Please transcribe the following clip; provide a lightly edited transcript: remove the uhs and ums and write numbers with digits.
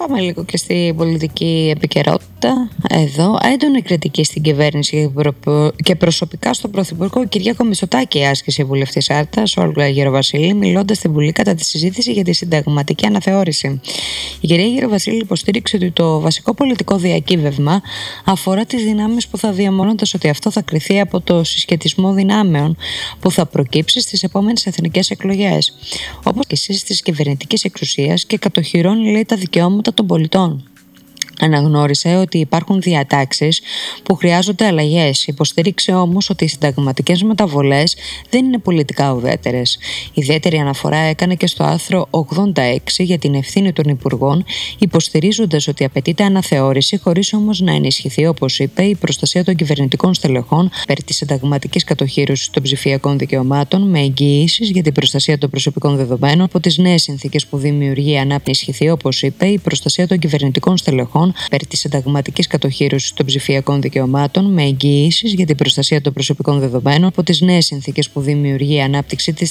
Πάμε λίγο και στη πολιτική επικαιρότητα. Εδώ, έντονη κριτική στην κυβέρνηση και προσωπικά στον Πρωθυπουργό Κυριάκο Μητσοτάκη άσκησε η βουλευτής Άρτας, Όλγα Γεροβασίλη, μιλώντας στην Βουλή κατά τη συζήτηση για τη συνταγματική αναθεώρηση. Η κυρία Γεροβασίλη υποστήριξε ότι το βασικό πολιτικό διακύβευμα αφορά τις δυνάμεις που θα διαμονώντας ότι αυτό θα κριθεί από το συσχετισμό δυνάμεων που θα προκύψει στις επόμενες εθνικές εκλογές, όπως και εσείς της κυβερνητικής εξουσίας και κατοχυρώνει, λέει, τα δικαιώματα των πολιτών. Αναγνώρισε ότι υπάρχουν διατάξεις που χρειάζονται αλλαγές. Υποστήριξε όμως ότι οι συνταγματικές μεταβολές δεν είναι πολιτικά ουδέτερες. Ιδιαίτερη αναφορά έκανε και στο άρθρο 86 για την ευθύνη των υπουργών, υποστηρίζοντας ότι απαιτείται αναθεώρηση, χωρίς όμως να ενισχυθεί, όπως είπε, η προστασία των κυβερνητικών στελεχών περί της συνταγματικής κατοχύρωσης των ψηφιακών δικαιωμάτων, με εγγυήσεις για την προστασία των προσωπικών δεδομένων από τις νέες συνθήκες που δημιουργεί ενισχυθεί, όπως είπε, η προστασία των κυβερνητικών στελεχών περί της συνταγματικής κατοχύρωσης των ψηφιακών δικαιωμάτων, με εγγυήσεις για την προστασία των προσωπικών δεδομένων από τις νέες συνθήκες που δημιουργεί η ανάπτυξη της